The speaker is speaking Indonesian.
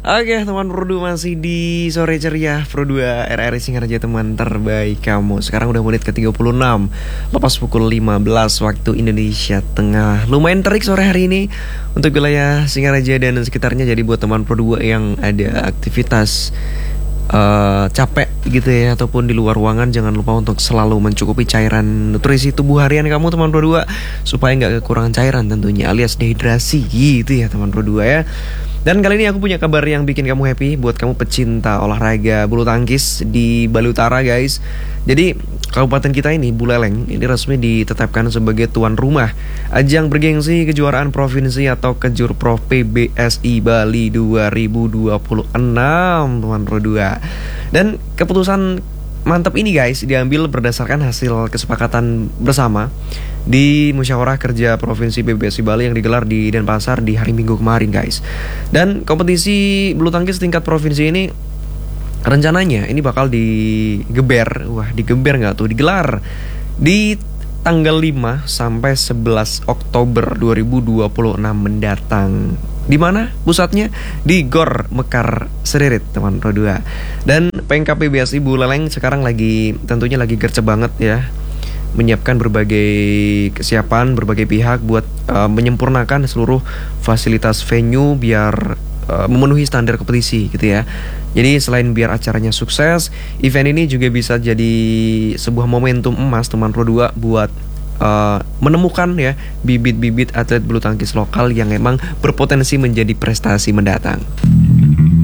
Oke teman Pro 2 masih di sore ceria Pro 2 RRI Singaraja teman terbaik kamu. Sekarang udah menit ke-36 lepas pukul 15 waktu Indonesia Tengah. Lumayan terik sore hari ini untuk wilayah Singaraja dan sekitarnya. Jadi buat teman Pro 2 yang ada aktivitas capek gitu ya ataupun di luar ruangan, jangan lupa untuk selalu mencukupi cairan nutrisi tubuh harian kamu teman Pro 2 supaya nggak kekurangan cairan tentunya, alias dehidrasi gitu ya teman Pro 2 ya. Dan kali ini aku punya kabar yang bikin kamu happy buat kamu pecinta olahraga bulu tangkis di Bali Utara guys. Jadi kabupaten kita ini Buleleng ini resmi ditetapkan sebagai tuan rumah ajang bergengsi kejuaraan provinsi atau Kejurprov PBSI Bali 2026 teman Pro 2. Dan keputusan mantap ini guys diambil berdasarkan hasil kesepakatan bersama di musyawarah kerja provinsi PBSI Bali yang digelar di Denpasar di hari Minggu kemarin guys. Dan kompetisi bulu tangkis tingkat provinsi ini rencananya ini bakal digeber digelar di tanggal 5 sampai 11 Oktober 2026 mendatang. Di mana pusatnya? Di Gor Mekar Seririt teman Pro 2. Dan PNK PBSI Buleleng sekarang tentunya lagi gercep banget ya, menyiapkan berbagai kesiapan berbagai pihak buat menyempurnakan seluruh fasilitas venue biar memenuhi standar kompetisi gitu ya. Jadi selain biar acaranya sukses, event ini juga bisa jadi sebuah momentum emas teman Pro 2 buat menemukan ya bibit-bibit atlet bulu tangkis lokal yang emang berpotensi menjadi prestasi mendatang.